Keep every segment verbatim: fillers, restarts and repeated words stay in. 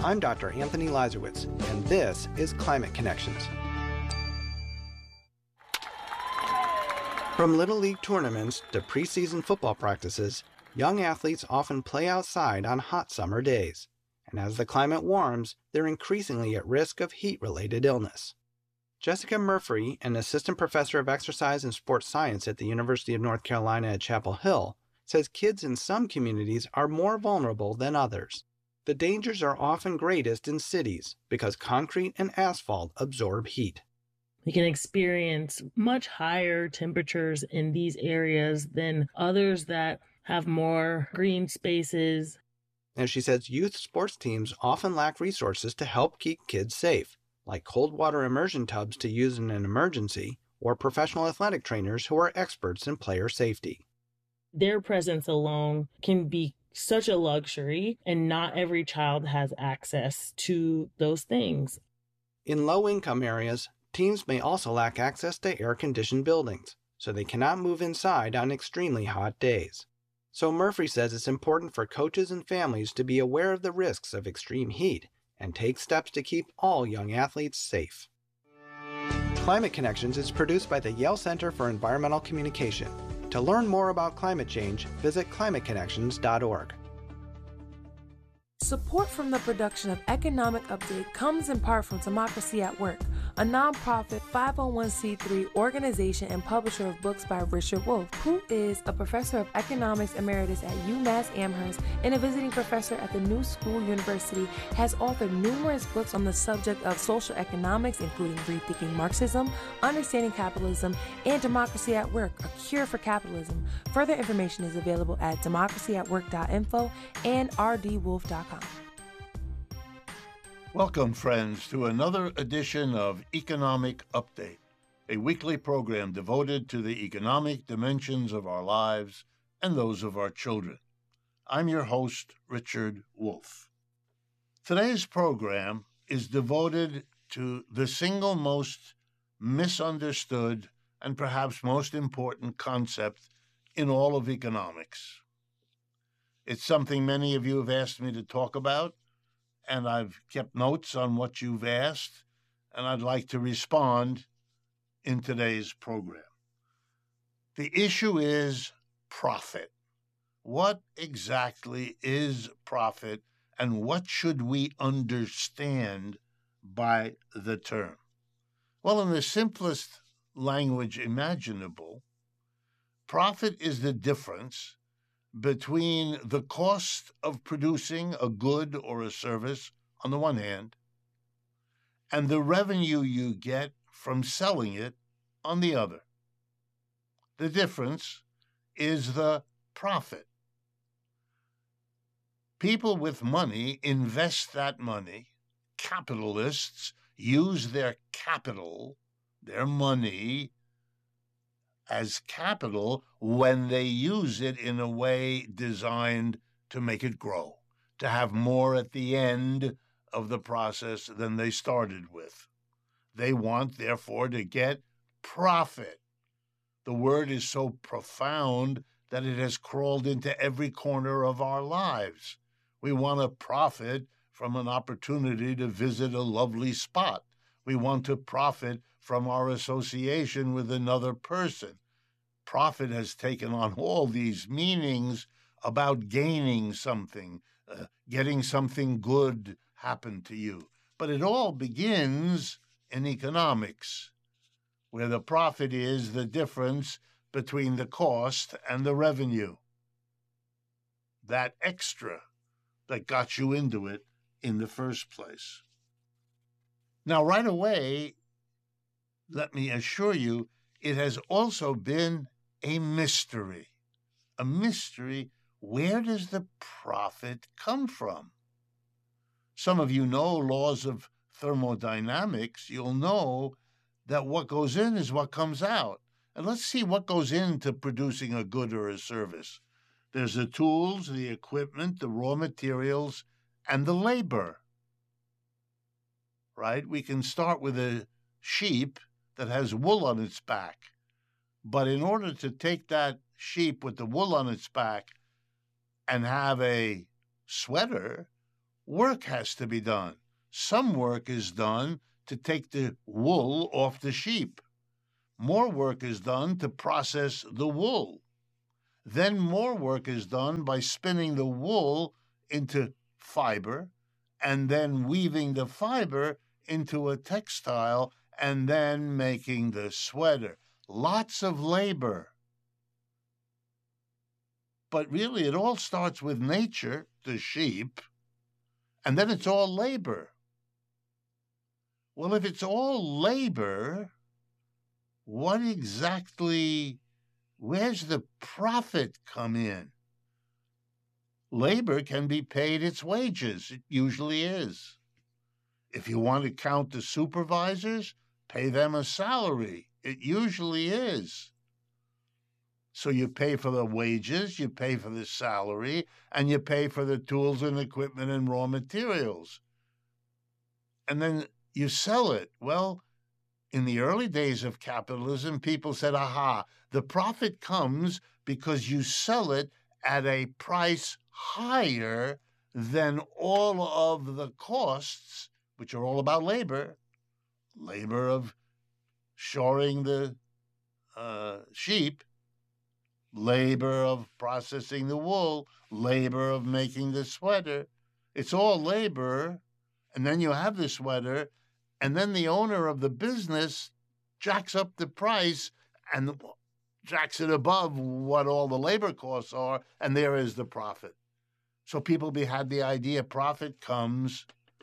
I'm Doctor Anthony Lazarowitz, and this is Climate Connections. From Little League tournaments to preseason football practices, young athletes often play outside on hot summer days. And as the climate warms, they're increasingly at risk of heat-related illness. Jessica Murphy, an assistant professor of exercise and sports science at the University of North Carolina at Chapel Hill, says kids in some communities are more vulnerable than others. The dangers are often greatest in cities because concrete and asphalt absorb heat. You can experience much higher temperatures in these areas than others that have more green spaces. And she says youth sports teams often lack resources to help keep kids safe, like cold water immersion tubs to use in an emergency, or professional athletic trainers who are experts in player safety. Their presence alone can be such a luxury, and not every child has access to those things. In low-income areas, teams may also lack access to air-conditioned buildings, so they cannot move inside on extremely hot days. So Murphy says it's important for coaches and families to be aware of the risks of extreme heat and take steps to keep all young athletes safe. Climate Connections is produced by the Yale Center for Environmental Communication. To learn more about climate change, visit climate connections dot org. Support from the production of Economic Update comes in part from Democracy at Work, a nonprofit five oh one c three organization and publisher of books by Richard Wolff, who is a professor of economics emeritus at UMass Amherst and a visiting professor at the New School University, has authored numerous books on the subject of social economics, including Rethinking Marxism, Understanding Capitalism, and Democracy at Work, A Cure for Capitalism. Further information is available at democracy at work dot info and r d wolff dot com. Welcome, friends, to another edition of Economic Update, a weekly program devoted to the economic dimensions of our lives and those of our children. I'm your host, Richard Wolff. Today's program is devoted to the single most misunderstood and perhaps most important concept in all of economics. It's something many of you have asked me to talk about, and I've kept notes on what you've asked, and I'd like to respond in today's program. The issue is profit. What exactly is profit, and what should we understand by the term? Well, in the simplest language imaginable, profit is the difference between the cost of producing a good or a service on the one hand, and the revenue you get from selling it on the other. The difference is the profit. People with money invest that money. Capitalists use their capital, their money, as capital when they use it in a way designed to make it grow, to have more at the end of the process than they started with. They want, therefore, to get profit. The word is so profound that it has crawled into every corner of our lives. We want to profit from an opportunity to visit a lovely spot. We want to profit from our association with another person. Profit has taken on all these meanings about gaining something, uh, getting something good happen to you. But it all begins in economics, where the profit is the difference between the cost and the revenue. That extra that got you into it in the first place. Now, right away, let me assure you, it has also been a mystery. A mystery, where does the profit come from? Some of you know laws of thermodynamics. You'll know that what goes in is what comes out. And let's see what goes into producing a good or a service. There's the tools, the equipment, the raw materials, and the labor. Right? We can start with a sheep that has wool on its back. But in order to take that sheep with the wool on its back and have a sweater work has to be done. Some work is done to take the wool off the sheep. More work is done to process the wool. Then more work is done by spinning the wool into fiber and then weaving the fiber into a textile and then making the sweater. Lots of labor. But really, it all starts with nature, the sheep, and then it's all labor. Well, if it's all labor, what exactly, where's the profit come in? Labor can be paid its wages. It usually is. If you want to count the supervisors, pay them a salary. It usually is. So you pay for the wages, you pay for the salary, and you pay for the tools and equipment and raw materials. And then you sell it. Well, in the early days of capitalism, people said, aha, the profit comes because you sell it at a price higher than all of the costs, which are all about labor, labor of shoring the uh, sheep, labor of processing the wool, labor of making the sweater. It's all labor, and then you have the sweater, and then the owner of the business jacks up the price and jacks it above what all the labor costs are, and there is the profit. So people be, had the idea profit comes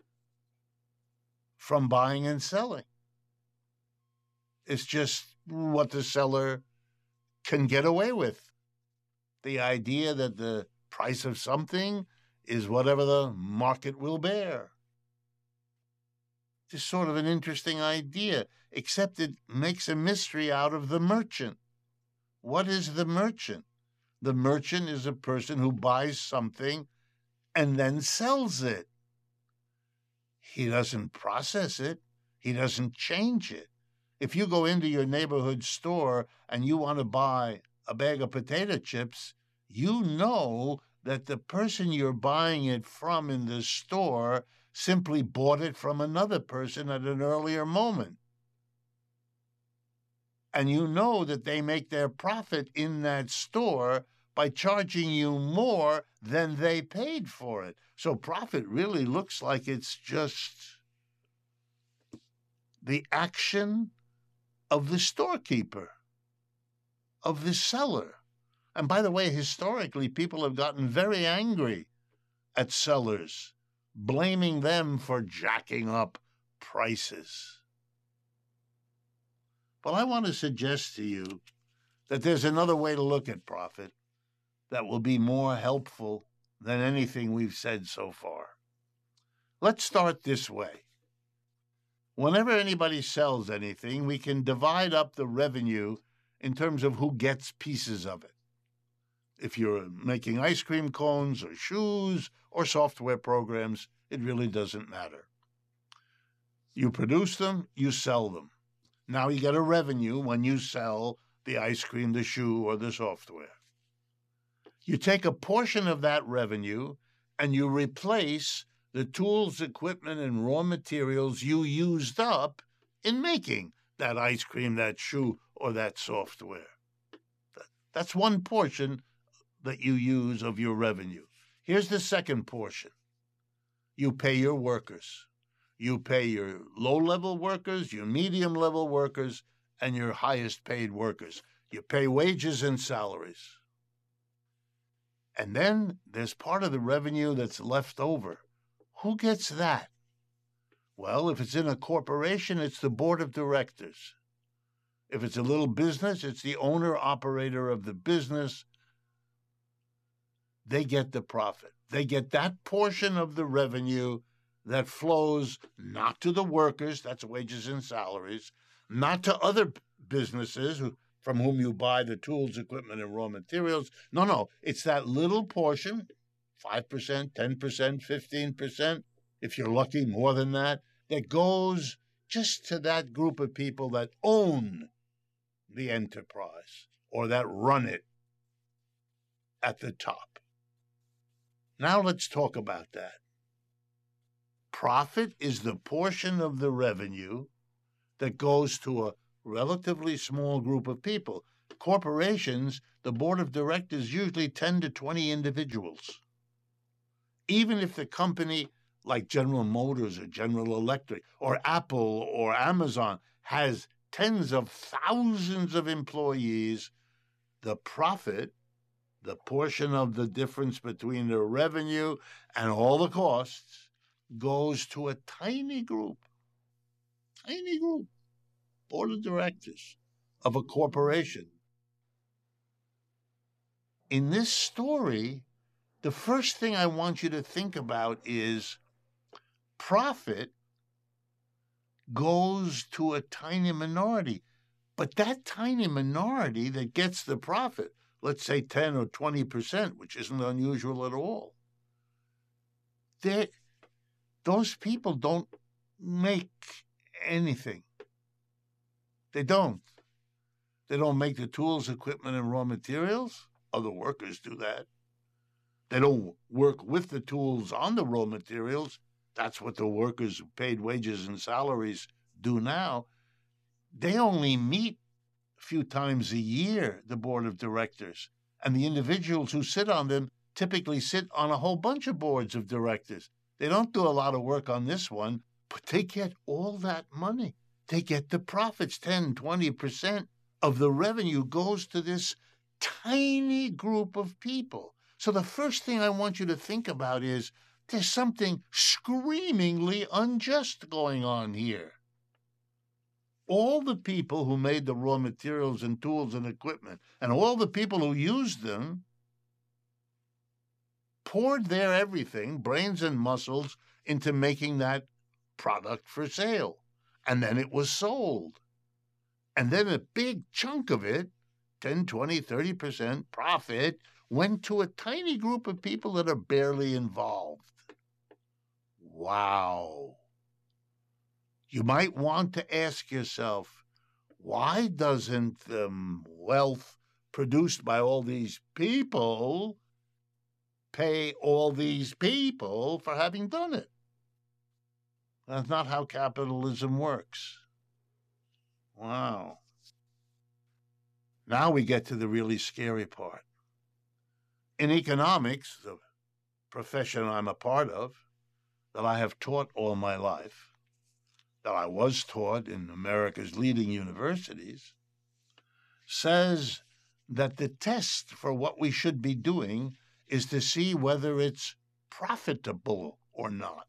from buying and selling. It's just what the seller can get away with. The idea that the price of something is whatever the market will bear. It's sort of an interesting idea, except it makes a mystery out of the merchant. What is the merchant? The merchant is a person who buys something and then sells it. He doesn't process it. He doesn't change it. If you go into your neighborhood store and you want to buy a bag of potato chips, you know that the person you're buying it from in the store simply bought it from another person at an earlier moment. And you know that they make their profit in that store by charging you more than they paid for it. So profit really looks like it's just the action of the storekeeper, of the seller. And by the way, historically, people have gotten very angry at sellers, blaming them for jacking up prices. Well, I want to suggest to you that there's another way to look at profit that will be more helpful than anything we've said so far. Let's start this way. Whenever anybody sells anything, we can divide up the revenue in terms of who gets pieces of it. If you're making ice cream cones or shoes or software programs, it really doesn't matter. You produce them, you sell them. Now you get a revenue when you sell the ice cream, the shoe, or the software. You take a portion of that revenue and you replace the tools, equipment, and raw materials you used up in making that ice cream, that shoe, or that software. That's one portion that you use of your revenue. Here's the second portion. You pay your workers. You pay your low-level workers, your medium-level workers, and your highest-paid workers. You pay wages and salaries. And then there's part of the revenue that's left over. Who gets that? Well, if it's in a corporation, it's the board of directors. If it's a little business, it's the owner-operator of the business. They get the profit. They get that portion of the revenue that flows not to the workers, that's wages and salaries, not to other businesses who, from whom you buy the tools, equipment, and raw materials. No, no, it's that little portion, five percent, ten percent, fifteen percent, if you're lucky, more than that, that goes just to that group of people that own the enterprise or that run it at the top. Now let's talk about that. Profit is the portion of the revenue that goes to a relatively small group of people. Corporations, the board of directors, usually ten to twenty individuals. Even if the company, like General Motors or General Electric or Apple or Amazon, has tens of thousands of employees, the profit, the portion of the difference between the revenue and all the costs, goes to a tiny group, tiny group, board of directors of a corporation. In this story, the first thing I want you to think about is profit goes to a tiny minority. But that tiny minority that gets the profit, let's say ten or twenty percent, which isn't unusual at all, those people don't make anything. They don't. They don't make the tools, equipment, and raw materials. Other workers do that. They don't work with the tools on the raw materials. That's what the workers who paid wages and salaries do now. They only meet a few times a year, the board of directors. And the individuals who sit on them typically sit on a whole bunch of boards of directors. They don't do a lot of work on this one, but they get all that money. They get the profits, ten, twenty percent of the revenue goes to this tiny group of people. So the first thing I want you to think about is there's something screamingly unjust going on here. All the people who made the raw materials and tools and equipment, and all the people who used them, poured their everything, brains and muscles, into making that product for sale. And then it was sold. And then a big chunk of it, ten, twenty, thirty percent profit, went to a tiny group of people that are barely involved. Wow. You might want to ask yourself, why doesn't the wealth produced by all these people pay all these people for having done it? That's not how capitalism works. Wow. Now we get to the really scary part. In economics, the profession I'm a part of, that I have taught all my life, that I was taught in America's leading universities, says that the test for what we should be doing is to see whether it's profitable or not.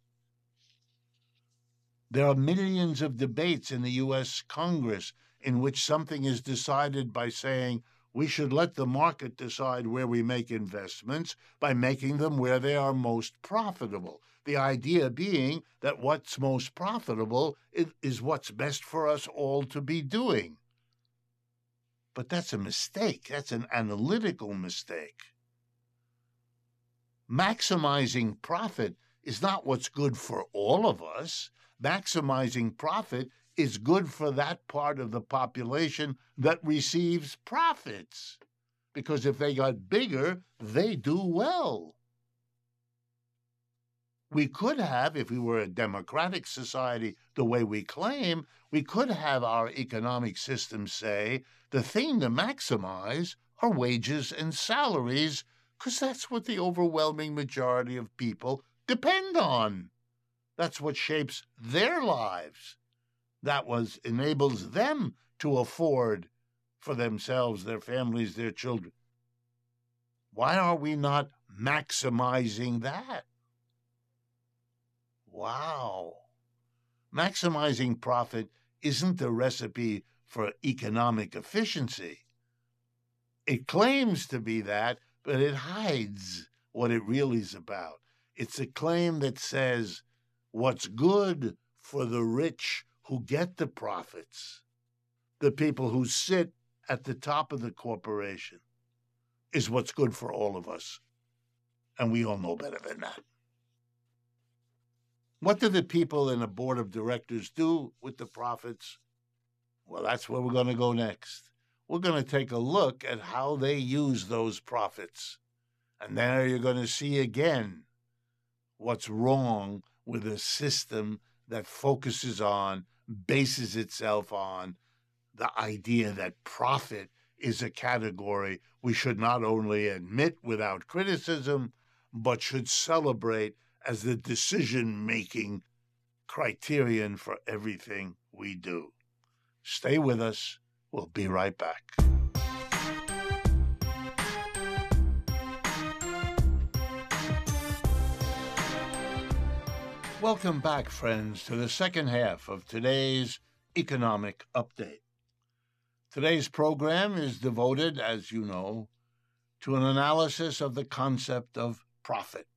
There are millions of debates in the U S Congress in which something is decided by saying we should let the market decide where we make investments by making them where they are most profitable. The idea being that what's most profitable is what's best for us all to be doing. But that's a mistake. That's an analytical mistake. Maximizing profit is not what's good for all of us. Maximizing profit is good for that part of the population that receives profits. Because if they got bigger, they do well. We could have, if we were a democratic society the way we claim, we could have our economic system say the thing to maximize are wages and salaries, because that's what the overwhelming majority of people depend on. That's what shapes their lives. That was enables them to afford for themselves, their families, their children. Why are we not maximizing that? Wow. Maximizing profit isn't a recipe for economic efficiency. It claims to be that, but it hides what it really is about. It's a claim that says what's good for the rich who get the profits, the people who sit at the top of the corporation, is what's good for all of us. And we all know better than that. What do the people in a board of directors do with the profits? Well, that's where we're going to go next. We're going to take a look at how they use those profits. And there you're going to see again what's wrong with a system that focuses on, bases itself on, the idea that profit is a category we should not only admit without criticism, but should celebrate as the decision-making criterion for everything we do. Stay with us. We'll be right back. Welcome back, friends, to the second half of today's Economic Update. Today's program is devoted, as you know, to an analysis of the concept of profit.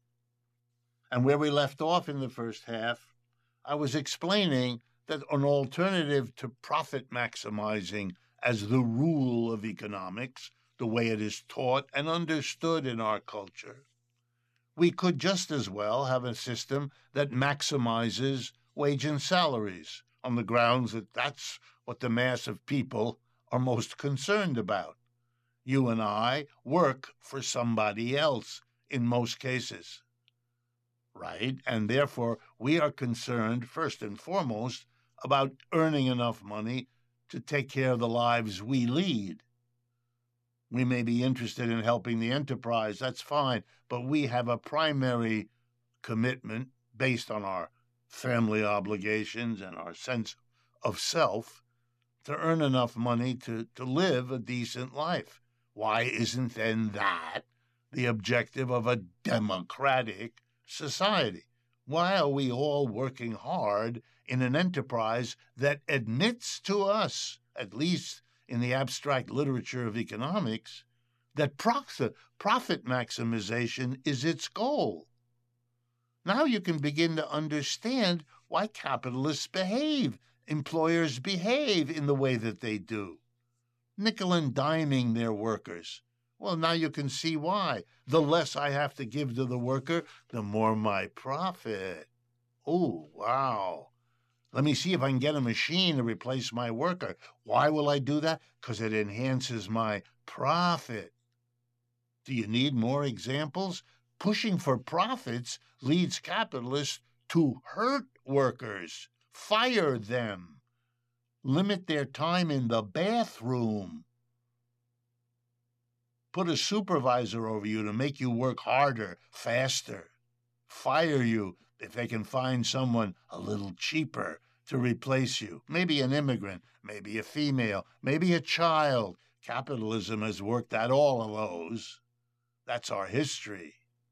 And where we left off in the first half, I was explaining that an alternative to profit maximizing as the rule of economics, the way it is taught and understood in our culture, we could just as well have a system that maximizes wage and salaries on the grounds that that's what the mass of people are most concerned about. You and I work for somebody else in most cases, right? And therefore, we are concerned, first and foremost, about earning enough money to take care of the lives we lead. We may be interested in helping the enterprise, that's fine, but we have a primary commitment based on our family obligations and our sense of self to earn enough money to, to live a decent life. Why isn't then that the objective of a democratic society? Why are we all working hard in an enterprise that admits to us, at least in the abstract literature of economics, that profit, profit maximization is its goal? Now you can begin to understand why capitalists behave, employers behave in the way that they do, nickel and diming their workers. Well, now you can see why. The less I have to give to the worker, the more my profit. Oh, wow. Let me see if I can get a machine to replace my worker. Why will I do that? Because it enhances my profit. Do you need more examples? Pushing for profits leads capitalists to hurt workers, fire them, limit their time in the bathroom, put a supervisor over you to make you work harder, faster, fire you if they can find someone a little cheaper to replace you, maybe an immigrant, maybe a female, maybe a child. Capitalism has worked out all of those. That's our history.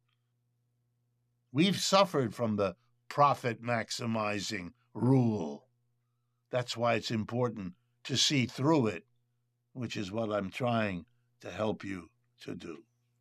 We've suffered from the profit-maximizing rule. That's why it's important to see through it, which is what I'm trying to help you to do.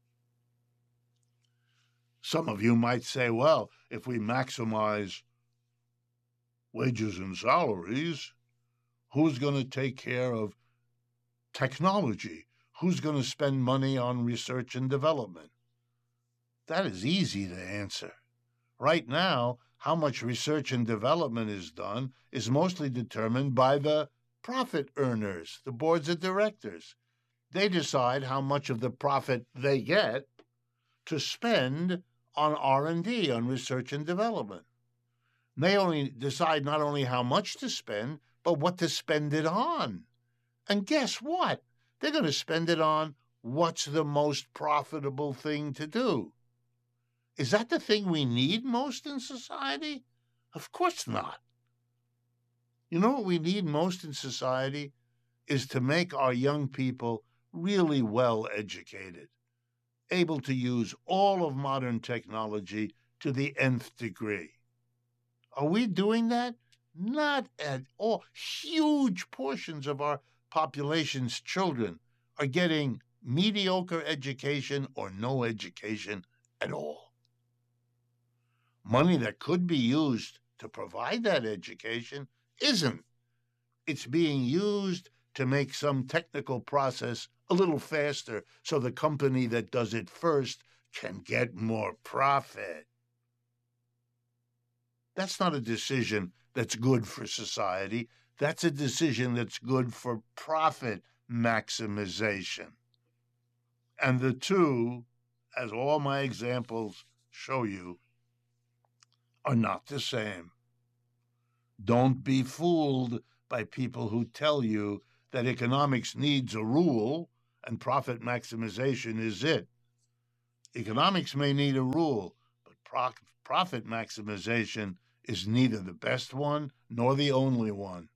Some of you might say, well, if we maximize wages and salaries, who's going to take care of technology? Who's going to spend money on research and development? That is easy to answer. Right now, how much research and development is done is mostly determined by the profit earners, the boards of directors. They decide how much of the profit they get to spend on R and D, on research and development. They only decide not only how much to spend, but what to spend it on. And guess what? They're going to spend it on what's the most profitable thing to do. Is that the thing we need most in society? Of course not. You know what we need most in society is to make our young people really well educated, able to use all of modern technology to the nth degree. Are we doing that? Not at all. Huge portions of our population's children are getting mediocre education or no education at all. Money that could be used to provide that education isn't. It's being used to make some technical process a little faster so the company that does it first can get more profit. That's not a decision that's good for society. That's a decision that's good for profit maximization. And the two, as all my examples show you, are not the same. Don't be fooled by people who tell you that economics needs a rule and profit maximization is it. Economics may need a rule, but pro- profit maximization is neither the best one nor the only one.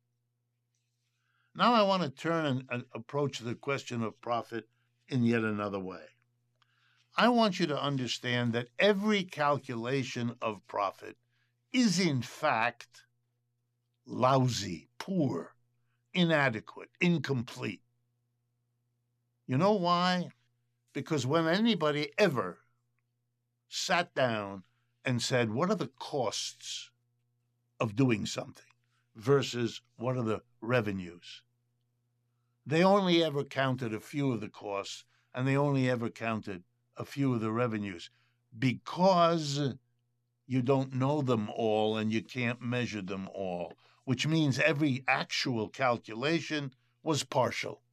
Now I want to turn and, and approach the question of profit in yet another way. I want you to understand that every calculation of profit is in fact lousy, poor, inadequate, incomplete. You know why? Because when anybody ever sat down and said, what are the costs of doing something versus what are the revenues? They only ever counted a few of the costs, and they only ever counted a few of the revenues because you don't know them all and you can't measure them all, which means every actual calculation was partial.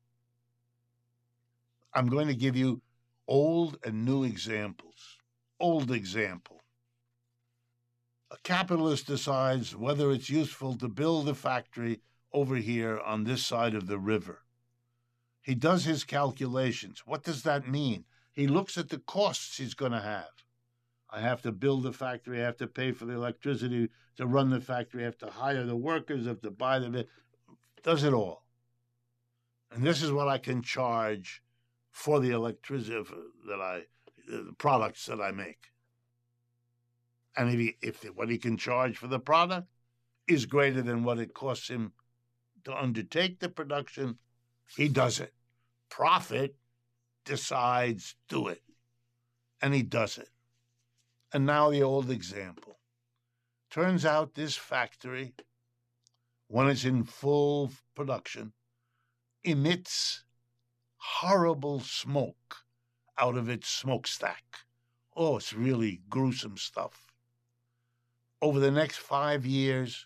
I'm going to give you old and new examples. Old example. A capitalist decides whether it's useful to build a factory over here on this side of the river. He does his calculations. What does that mean? He looks at the costs he's going to have. I have to build the factory. I have to pay for the electricity to run the factory. I have to hire the workers. I have to buy them. Does it all. And this is what I can charge for the electricity that I, the products that I make. And if, he, if what he can charge for the product is greater than what it costs him to undertake the production, he does it. Profit decides do it. And he does it. And now the old example. Turns out this factory, when it's in full production, emits horrible smoke out of its smokestack. Oh, it's really gruesome stuff. Over the next five years,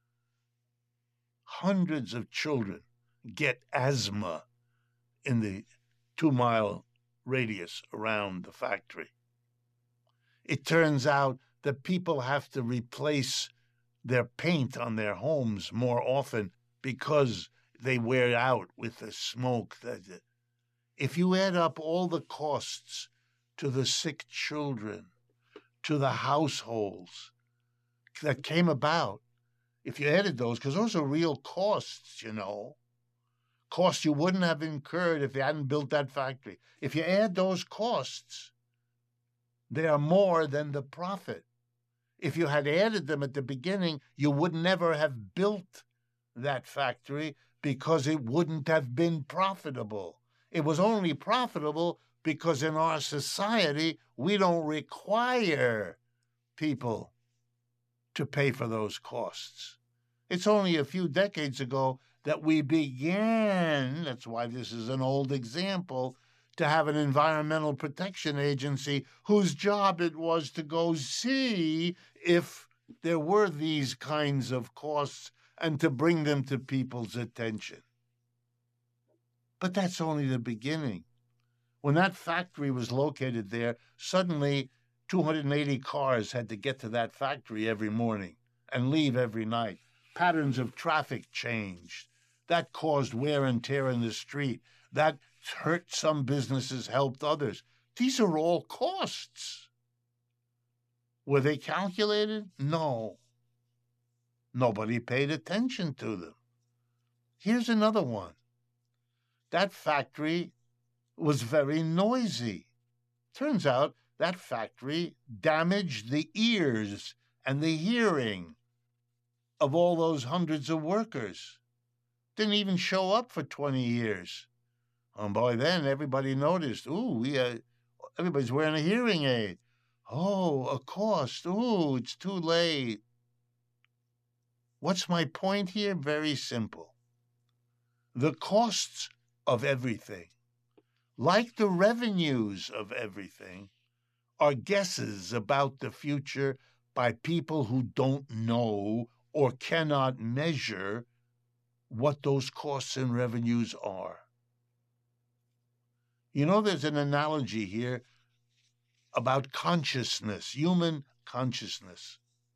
hundreds of children get asthma in the two-mile radius around the factory. It turns out that people have to replace their paint on their homes more often because they wear out with the smoke. If you add up all the costs to the sick children, to the households that came about, if you added those, because those are real costs, you know, costs you wouldn't have incurred if you hadn't built that factory. If you add those costs, they are more than the profit. If you had added them at the beginning, you would never have built that factory because it wouldn't have been profitable. It was only profitable because in our society, we don't require people to pay for those costs. It's only a few decades ago that we began, that's why this is an old example, to have an environmental protection agency whose job it was to go see if there were these kinds of costs and to bring them to people's attention. But that's only the beginning. When that factory was located there, suddenly two hundred eighty cars had to get to that factory every morning and leave every night. Patterns of traffic changed. That caused wear and tear in the street. That hurt some businesses, helped others. These are all costs. Were they calculated? No. Nobody paid attention to them. Here's another one. That factory was very noisy. Turns out that factory damaged the ears and the hearing of all those hundreds of workers. Didn't even show up for twenty years. And by then, everybody noticed, ooh, we, uh, everybody's wearing a hearing aid. Oh, a cost. Ooh, it's too late. What's my point here? Very simple. The costs of everything, like the revenues of everything, are guesses about the future by people who don't know or cannot measure what those costs and revenues are. You know, there's an analogy here about consciousness, human consciousness.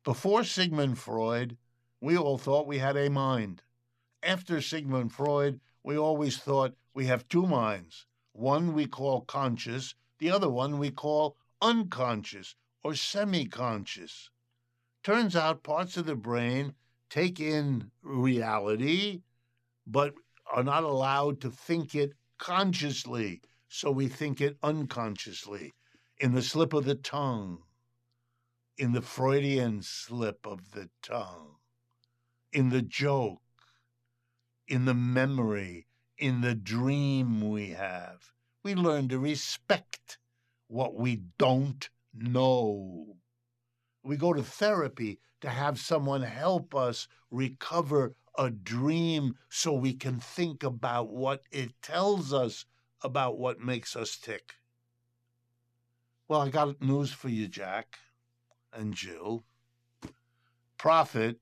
Before Sigmund Freud, we all thought we had a mind. After Sigmund Freud, we always thought we have two minds. One we call conscious, the other one we call unconscious or semi-conscious. Turns out parts of the brain take in reality, but are not allowed to think it consciously, so we think it unconsciously, in the slip of the tongue, in the Freudian slip of the tongue, in the joke, in the memory, in the dream we have. We learn to respect what we don't know. We go to therapy to have someone help us recover a dream so we can think about what it tells us about what makes us tick. Well, I got news for you, Jack and Jill. Profit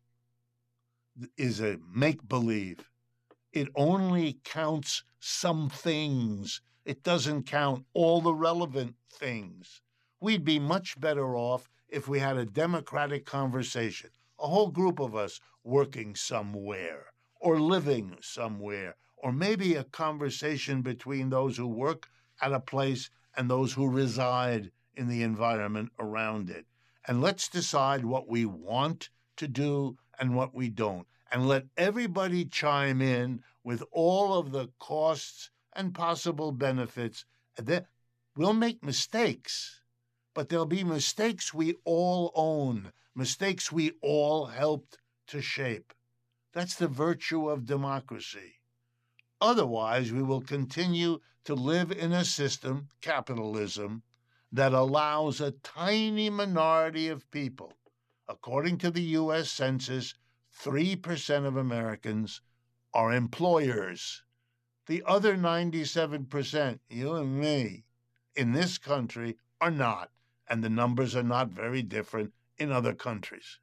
is a make-believe. It only counts some things. It doesn't count all the relevant things. We'd be much better off if we had a democratic conversation, a whole group of us working somewhere or living somewhere, or maybe a conversation between those who work at a place and those who reside in the environment around it. And let's decide what we want to do and what we don't. And let everybody chime in with all of the costs and possible benefits. We'll make mistakes, but there'll be mistakes we all own, mistakes we all helped to shape. That's the virtue of democracy. Otherwise, we will continue to live in a system, capitalism, that allows a tiny minority of people. According to the U S Census, three percent of Americans are employers. The other ninety-seven percent, you and me, in this country are not, and the numbers are not very different in other countries.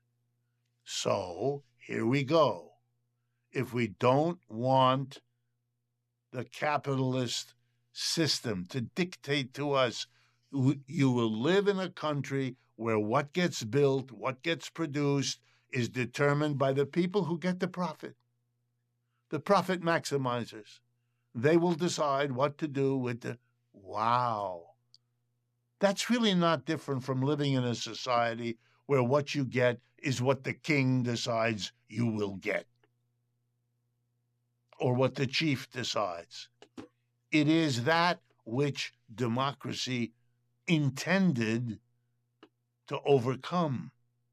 So, here we go. If we don't want the capitalist system to dictate to us, you will live in a country where what gets built, what gets produced, is determined by the people who get the profit. The profit maximizers. They will decide what to do with the... Wow. That's really not different from living in a society where what you get is what the king decides you will get, or what the chief decides. It is that which democracy intended to overcome.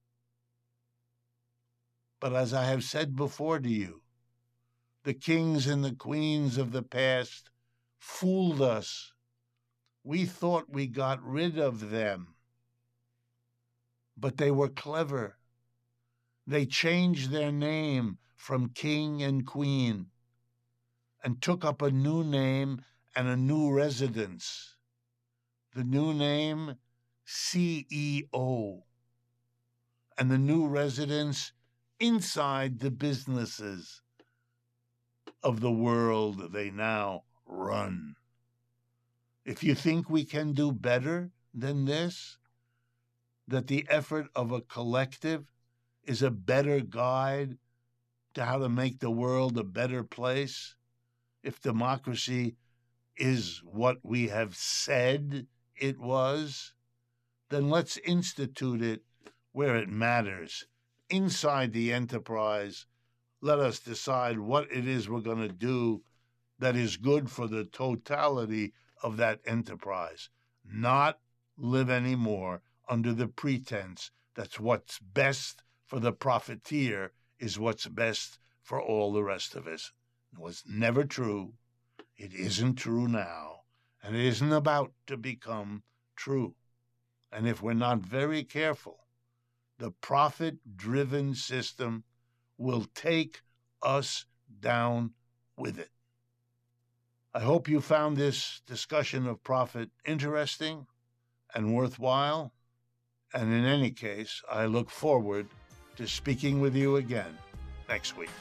But as I have said before to you, the kings and the queens of the past fooled us. We thought we got rid of them. But they were clever. They changed their name from king and queen and took up a new name and a new residence. The new name, C E O, and the new residence inside the businesses of the world they now run. If you think we can do better than this, that the effort of a collective is a better guide to how to make the world a better place, if democracy is what we have said it was, then let's institute it where it matters. Inside the enterprise, let us decide what it is we're going to do that is good for the totality of that enterprise, not live anymore under the pretense that what's best for the profiteer is what's best for all the rest of us. It was never true. It isn't true now, and it isn't about to become true. And if we're not very careful, the profit-driven system will take us down with it. I hope you found this discussion of profit interesting and worthwhile. And in any case, I look forward to speaking with you again next week.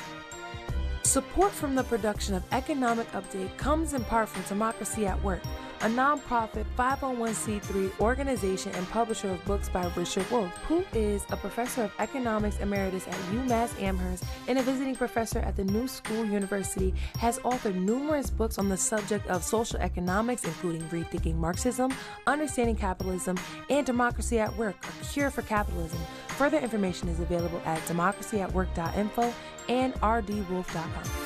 Support from the production of Economic Update comes in part from Democracy at Work, a nonprofit five oh one c three organization and publisher of books by Richard Wolff, who is a professor of economics emeritus at UMass Amherst and a visiting professor at the New School University, has authored numerous books on the subject of social economics, including Rethinking Marxism, Understanding Capitalism, and Democracy at Work, A Cure for Capitalism. Further information is available at democracy at work dot info and r d wolff dot com.